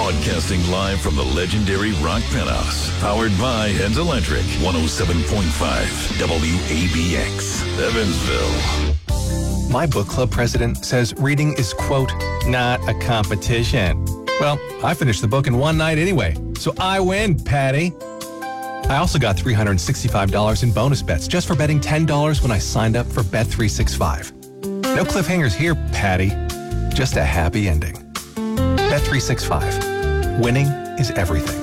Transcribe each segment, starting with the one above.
Broadcasting live from the legendary Rock Penthouse. Powered by Heads Electric. 107.5 WABX. Evansville. My book club president says reading is, quote, not a competition. Well, I finished the book in one night anyway, so I win, Patty. I also got $365 in bonus bets just for betting $10 when I signed up for Bet365. No cliffhangers here, Patty. Just a happy ending. Bet365. Winning is everything.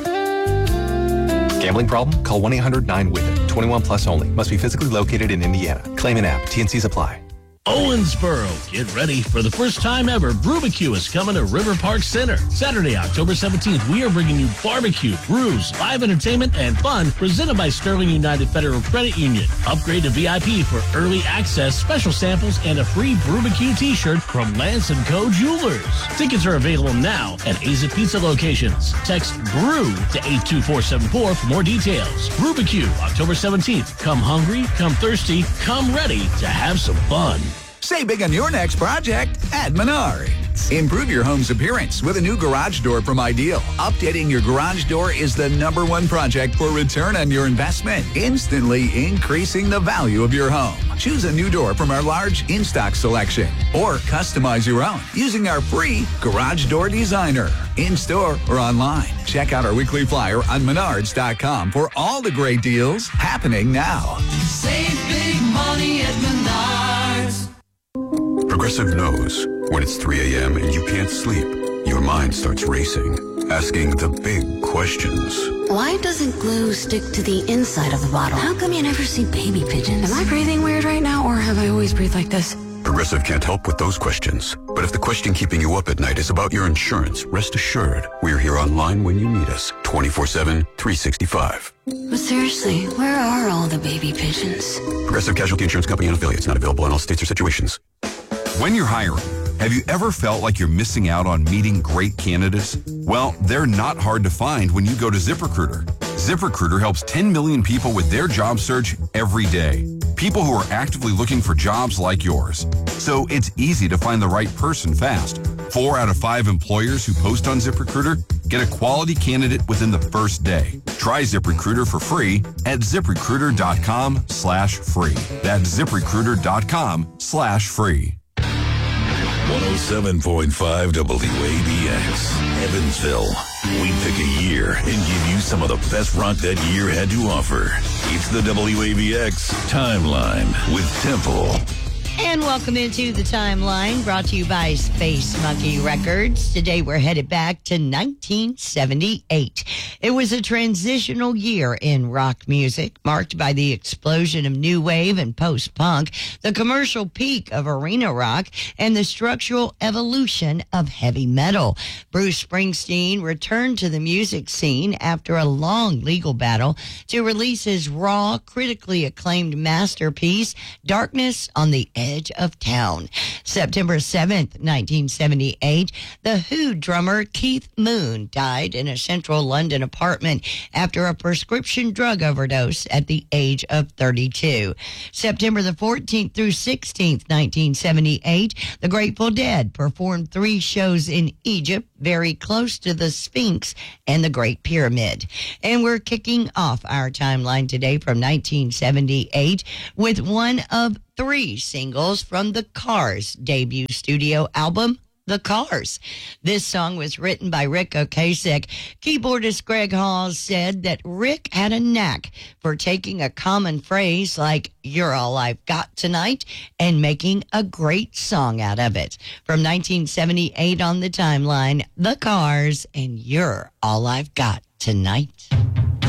Gambling problem? Call 1-800-9-WITH-IT. 21 plus only. Must be physically located in Indiana. Claim and app. TNCs apply. Owensboro, get ready for the first time ever. Brewbecue is coming to River Park Center. Saturday, October 17th, we are bringing you barbecue, brews, live entertainment, and fun presented by Sterling United Federal Credit Union. Upgrade to VIP for early access, special samples, and a free Brewbecue t-shirt from Lance & Co. Jewelers. Tickets are available now at Aza Pizza locations. Text BREW to 82474 for more details. Brewbecue, October 17th. Come hungry, come thirsty, come ready to have some fun. Save big on your next project at Menards. Improve your home's appearance with a new garage door from Ideal. Updating your garage door is the #1 project for return on your investment, instantly increasing the value of your home. Choose a new door from our large in-stock selection or customize your own using our free Garage Door Designer. In-store or online. Check out our weekly flyer on Menards.com for all the great deals happening now. Save big money at Menards. Progressive knows when it's 3 a.m. and you can't sleep, your mind starts racing, asking the big questions. Why doesn't glue stick to the inside of the bottle? How come you never see baby pigeons? Am I breathing weird right now, or have I always breathed like this? Progressive can't help with those questions. But if the question keeping you up at night is about your insurance, rest assured, we're here online when you need us, 24/7, 365. But seriously, where are all the baby pigeons? Progressive Casualty Insurance Company and affiliates, not available in all states or situations. When you're hiring, have you ever felt like you're missing out on meeting great candidates? Well, they're not hard to find when you go to ZipRecruiter. ZipRecruiter helps 10 million people with their job search every day. People who are actively looking for jobs like yours. So it's easy to find the right person fast. 4 out of 5 employers who post on ZipRecruiter get a quality candidate within the first day. Try ZipRecruiter for free at ZipRecruiter.com/free. That's ZipRecruiter.com/free. 107.5 WABX, Evansville. We pick a year and give you some of the best rock that year had to offer. It's the WABX Timeline with Temple. And welcome into the Timeline, brought to you by Space Monkey Records. Today we're headed back to 1978. It was a transitional year in rock music, marked by the explosion of new wave and post-punk, the commercial peak of arena rock, and the structural evolution of heavy metal. Bruce Springsteen returned to the music scene after a long legal battle to release his raw, critically acclaimed masterpiece, Darkness on the Edge of Town. September 7th, 1978, The Who drummer Keith Moon died in a central London apartment after a prescription drug overdose at the age of 32. September the 14th through 16th, 1978, The Grateful Dead performed 3 shows in Egypt, very close to the Sphinx and the Great Pyramid. And we're kicking off our timeline today from 1978 with one of 3 singles from the Cars' debut studio album, The Cars. This song was written by Rick Ocasek. Keyboardist Greg Hawes said that Rick had a knack for taking a common phrase like, "You're all I've got tonight," and making a great song out of it. From 1978 on the timeline, The Cars and You're All I've Got Tonight.